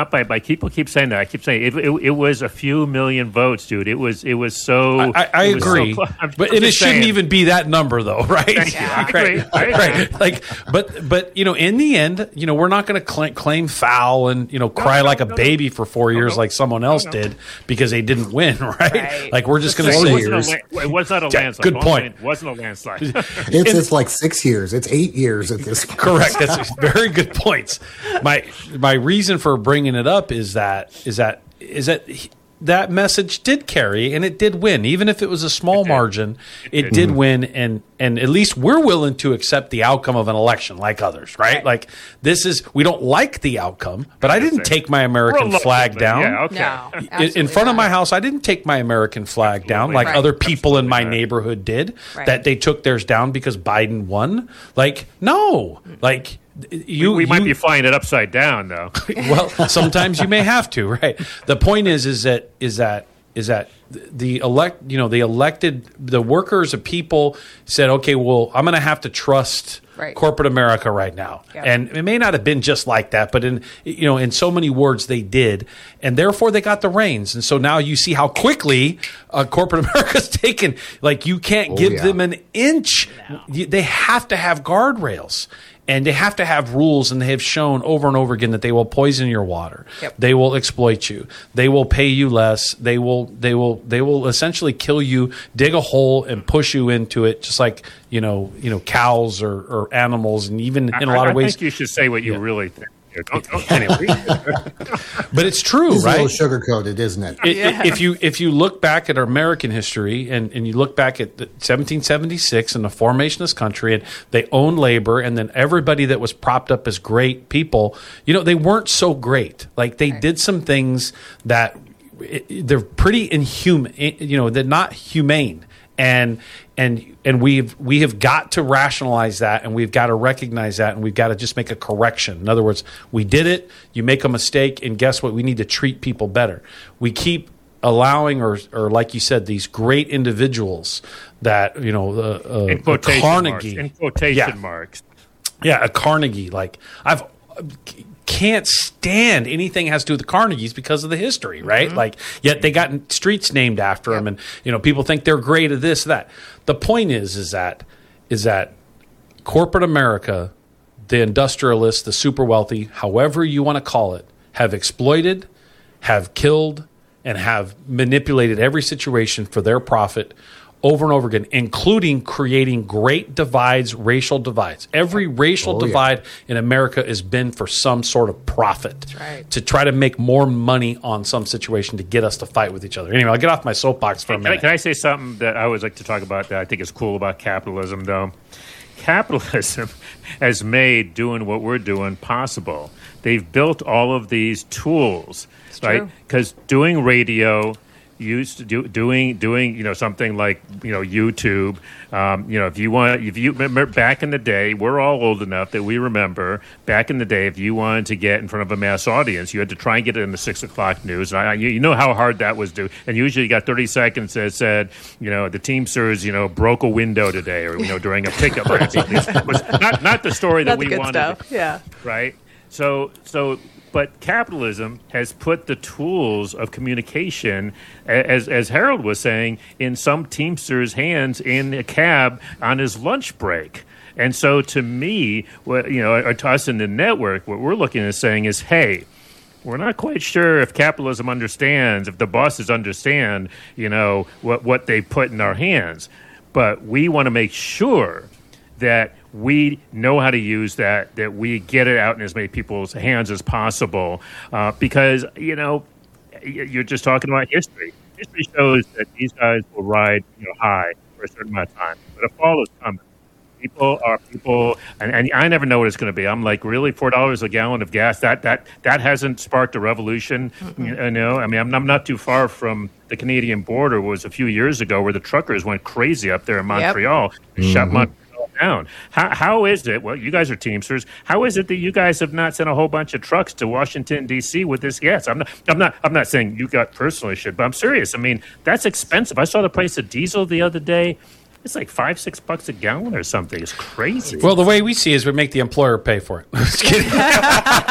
not by people keep saying that. I keep saying it was a few million votes, dude. It was so. I agree, but it shouldn't even be that number, though, right? Thank you. I agree. Right. Like, but in the end, we're not going to claim foul and cry like a baby for 4 years like someone else did because they didn't win, right? Like we're just going to say it was not a landslide. Good point. It wasn't a landslide. It's like 6 years. It's 8 years at this point. Correct. That's very good points. My reason for bringing it up is that message did carry and it did win, even if it was a small margin. It did win, and at least we're willing to accept the outcome of an election, like others, right? Like we don't like the outcome, but I didn't take my American flag down. Yeah, okay. No, in front of my house, I didn't take my American flag down like other people in my neighborhood did. That they took theirs down because Biden won. Like no, like. We might be flying it upside down, though. Well, sometimes you may have to, right? The point is that the elected, the workers of people said, okay, well, I'm going to have to trust corporate America right now, and it may not have been just like that, but in so many words they did, and therefore they got the reins, and so now you see how quickly corporate America's taken. Like you can't give them an inch; they have to have guardrails. And they have to have rules, and they have shown over and over again that they will poison your water. Yep. They will exploit you. They will pay you less. They will essentially kill you, dig a hole, and push you into it, just like cows or animals, and even in a lot of ways. I think you should say what you really think. Anyway. But it's true, it's right? a little sugar-coated, isn't it? If you look back at our American history and you look back at 1776 and the formation of this country, and they owned labor, and then everybody that was propped up as great people, they weren't so great. Like they did some things that they're pretty inhuman. They're not humane. And we have got to rationalize that, and we've got to recognize that, and we've got to just make a correction. In other words, we did it, you make a mistake, and guess what? We need to treat people better. We keep allowing, or like you said, these great individuals that, in quotation Carnegie. Marks. Yeah, a Carnegie. Like can't stand anything has to do with the Carnegies because of the history, right? Mm-hmm. Like, yet they got streets named after them, and people think they're great at this, that. The point is that corporate America, the industrialists, the super wealthy, however you want to call it, have exploited, have killed, and have manipulated every situation for their profit over and over again, including creating great divides, racial divides. Every racial divide in America has been for some sort of profit, to try to make more money on some situation to get us to fight with each other. Anyway, I'll get off my soapbox for a minute. Can I say something that I always like to talk about that I think is cool about capitalism, though? Capitalism has made doing what we're doing possible. They've built all of these tools, right? Because doing radio, used to doing something like YouTube, if you remember back in the day, we're all old enough that we remember back in the day, if you wanted to get in front of a mass audience, you had to try and get it in the 6 o'clock news. And you know how hard that was to do. And usually you got 30 seconds that said, the Teamsters, broke a window today, or during a pickup line. It was not the story that we wanted. Right. But capitalism has put the tools of communication, as Harold was saying, in some Teamster's hands in a cab on his lunch break. And so to me, or to us in the network, what we're looking at saying is, hey, we're not quite sure if capitalism understands, if the bosses understand, what they put in our hands. But we want to make sure that we know how to use that we get it out in as many people's hands as possible, because, you're just talking about history. History shows that these guys will ride high for a certain amount of time, but a fall is coming. People are people, and I never know what it's going to be. I'm like, really, $4 a gallon of gas? That hasn't sparked a revolution. Mm-hmm. I'm not too far from the Canadian border. It was a few years ago where the truckers went crazy up there in Montreal, shut Montreal down. How is it? Well, you guys are Teamsters. How is it that you guys have not sent a whole bunch of trucks to Washington D.C. with this gas? I'm not saying you got personally should, but I'm serious. I mean, that's expensive. I saw the price of diesel the other day. It's like $5-6 a gallon or something. It's crazy. Well, the way we see it is we make the employer pay for it. Just kidding.